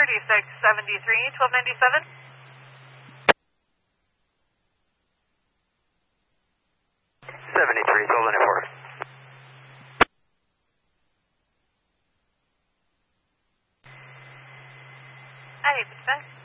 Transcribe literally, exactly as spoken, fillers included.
thirty-six seventy-three, twelve ninety-seven. seventy-three, twelve ninety-four. I need to